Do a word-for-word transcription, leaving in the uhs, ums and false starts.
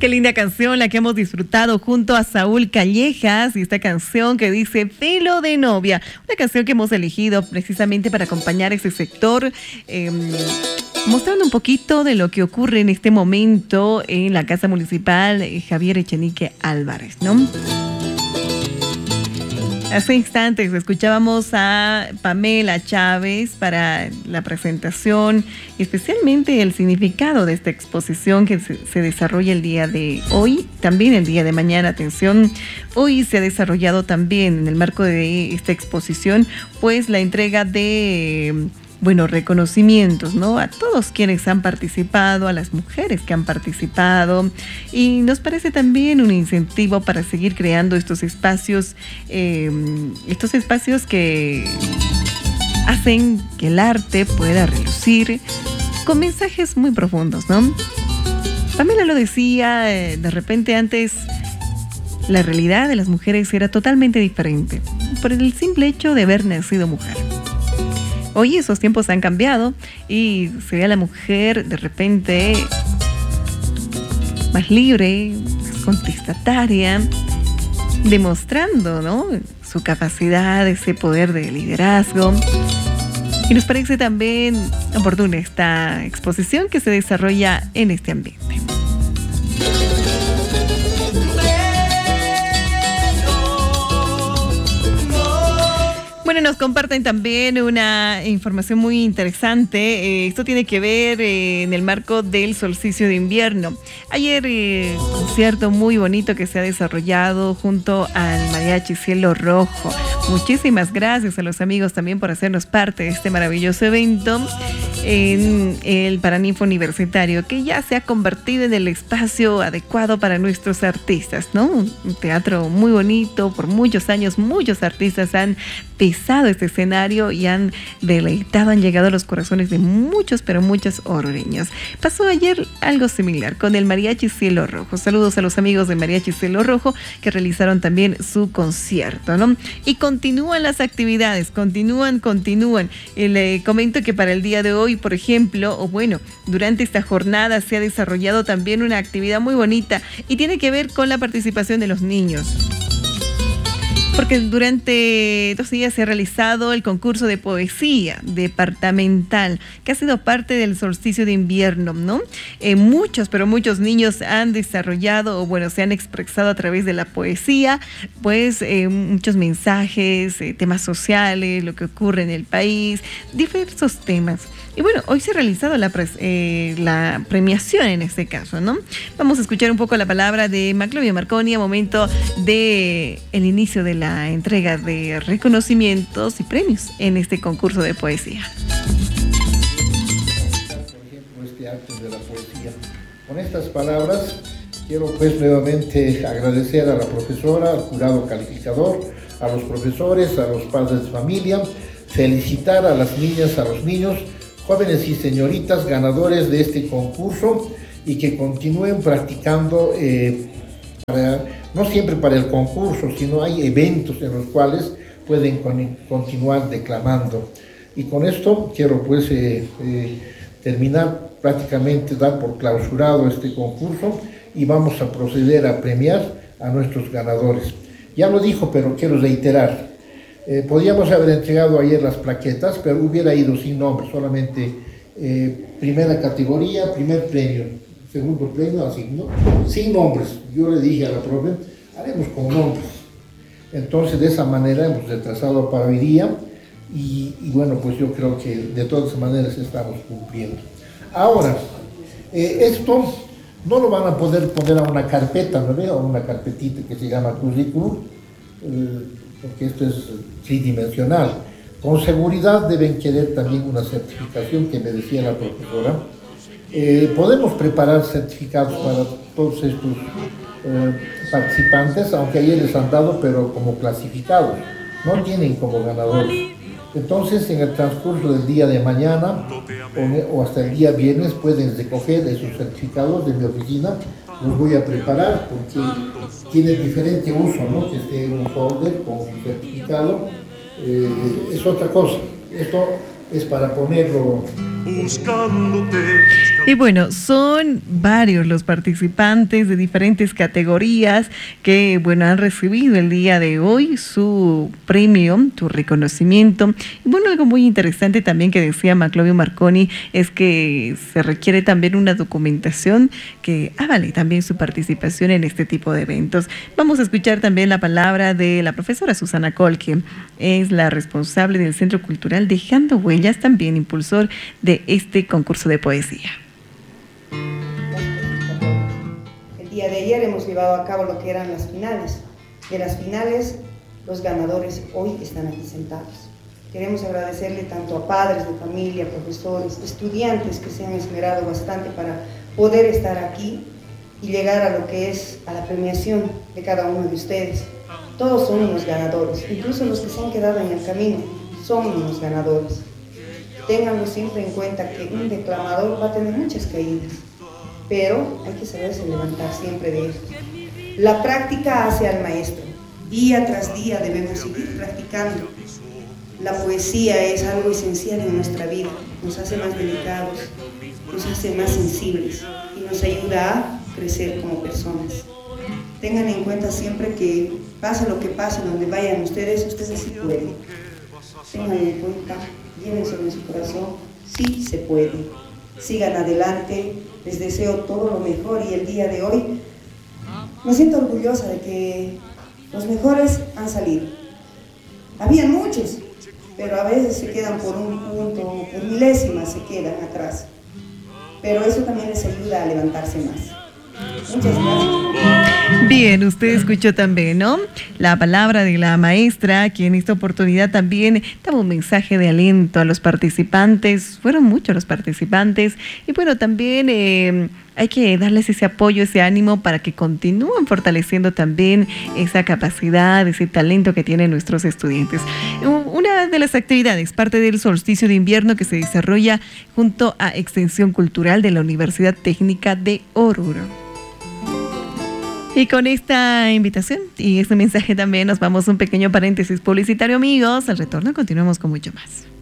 Qué linda canción la que hemos disfrutado junto a Saúl Callejas, y esta canción que dice Velo de novia, una canción que hemos elegido precisamente para acompañar ese sector, eh, mostrando un poquito de lo que ocurre en este momento en la Casa Municipal eh, Javier Echenique Álvarez, ¿no? Hace instantes escuchábamos a Pamela Chávez para la presentación, especialmente el significado de esta exposición que se, se desarrolla el día de hoy, también el día de mañana. Atención, hoy se ha desarrollado también en el marco de esta exposición, pues la entrega de... bueno, reconocimientos, ¿no? A todos quienes han participado, a las mujeres que han participado, y nos parece también un incentivo para seguir creando estos espacios, eh, estos espacios que hacen que el arte pueda relucir con mensajes muy profundos, ¿no? Pamela lo decía, eh, de repente antes la realidad de las mujeres era totalmente diferente, por el simple hecho de haber nacido mujer. Hoy esos tiempos han cambiado y se ve a la mujer de repente más libre, más contestataria, demostrando, ¿no?, su capacidad, ese poder de liderazgo. Y nos parece también oportuna esta exposición que se desarrolla en este ambiente. Bueno, nos comparten también una información muy interesante. Eh, esto tiene que ver eh, en el marco del solsticio de invierno. Ayer, eh, un concierto muy bonito que se ha desarrollado junto al Mariachi Cielo Rojo. Muchísimas gracias a los amigos también por hacernos parte de este maravilloso evento en el Paraninfo Universitario, que ya se ha convertido en el espacio adecuado para nuestros artistas, ¿no? Un teatro muy bonito. Por muchos años, muchos artistas han pisado este escenario y han deleitado, han llegado a los corazones de muchos, pero muchos orureños. Pasó ayer algo similar con el Mariachi Cielo Rojo. Saludos a los amigos de Mariachi Cielo Rojo que realizaron también su concierto, ¿no? Y continúan las actividades, continúan, continúan. Y le comento que para el día de hoy, por ejemplo, o bueno, durante esta jornada se ha desarrollado también una actividad muy bonita y tiene que ver con la participación de los niños. Porque durante dos días se ha realizado el concurso de poesía departamental, que ha sido parte del solsticio de invierno, ¿no? Eh, muchos, pero muchos niños han desarrollado, o bueno, se han expresado a través de la poesía, pues eh, muchos mensajes, eh, temas sociales, lo que ocurre en el país, diversos temas. Y bueno, hoy se ha realizado la, pre eh, la premiación en este caso, ¿no? Vamos a escuchar un poco la palabra de Maclovio Marconi a momento de el inicio de la entrega de reconocimientos y premios en este concurso de poesía. Por ejemplo, este acto de la poesía. Con estas palabras quiero pues nuevamente agradecer a la profesora, al jurado calificador, a los profesores, a los padres de familia, felicitar a las niñas, a los niños, jóvenes y señoritas ganadores de este concurso, y que continúen practicando, eh, para, no siempre para el concurso, sino hay eventos en los cuales pueden con, continuar declamando. Y con esto quiero pues eh, eh, terminar prácticamente, dar por clausurado este concurso, y vamos a proceder a premiar a nuestros ganadores. Ya lo dijo, pero quiero reiterar. Eh, podríamos haber entregado ayer las plaquetas, pero hubiera ido sin nombre, solamente eh, primera categoría, primer premio, segundo premio, así, ¿no? Sin nombres. Yo le dije a la profe, haremos con nombres. Entonces, de esa manera hemos retrasado para hoy día, y, y bueno, pues yo creo que de todas maneras estamos cumpliendo. Ahora, eh, esto no lo van a poder poner a una carpeta, ¿no ve? A una carpetita que se llama currículum, eh, porque esto es tridimensional. Con seguridad deben querer también una certificación, que me decía la profesora. Eh, podemos preparar certificados para todos estos eh, participantes, aunque ayer les han dado, pero como clasificados, no tienen como ganadores. Entonces, en el transcurso del día de mañana o, o hasta el día viernes pueden recoger esos certificados de mi oficina. Los voy a preparar porque tiene diferente uso, ¿no? Que esté en un folder con un certificado, eh, es otra cosa. Esto es para ponerlo buscándote. Y bueno, son varios los participantes de diferentes categorías que, bueno, han recibido el día de hoy su premio, su reconocimiento. Y bueno, algo muy interesante también que decía Maclovio Marconi es que se requiere también una documentación que avale también su participación en este tipo de eventos. Vamos a escuchar también la palabra de la profesora Susana Col, que es la responsable del Centro Cultural Dejando Huellas, también impulsor de este concurso de poesía. El día de ayer hemos llevado a cabo lo que eran las finales. De las finales, los ganadores hoy están aquí sentados. Queremos agradecerle tanto a padres de familia, profesores, estudiantes que se han esmerado bastante para poder estar aquí y llegar a lo que es a la premiación de cada uno de ustedes. Todos son unos ganadores, incluso los que se han quedado en el camino son unos ganadores. Ténganlo siempre en cuenta que un declamador va a tener muchas caídas, pero hay que saberse levantar siempre de esto. La práctica hace al maestro. Día tras día debemos seguir practicando. La poesía es algo esencial en nuestra vida. Nos hace más delicados, nos hace más sensibles y nos ayuda a crecer como personas. Tengan en cuenta siempre que pase lo que pase, donde vayan ustedes, ustedes sí pueden. Tengan en cuenta, llévense en su corazón, sí se puede. Sigan adelante, les deseo todo lo mejor y el día de hoy me siento orgullosa de que los mejores han salido. Habían muchos, pero a veces se quedan por un punto, por milésimas se quedan atrás. Pero eso también les ayuda a levantarse más. Muchas gracias. Bien, usted escuchó también, ¿no? La palabra de la maestra, que en esta oportunidad también daba un mensaje de aliento a los participantes. Fueron muchos los participantes. Y bueno, también eh, hay que darles ese apoyo, ese ánimo para que continúen fortaleciendo también esa capacidad, ese talento que tienen nuestros estudiantes. Una de las actividades, parte del solsticio de invierno que se desarrolla junto a Extensión Cultural de la Universidad Técnica de Oruro. Y con esta invitación y este mensaje también nos vamos a un pequeño paréntesis publicitario, amigos. Al retorno continuamos con mucho más.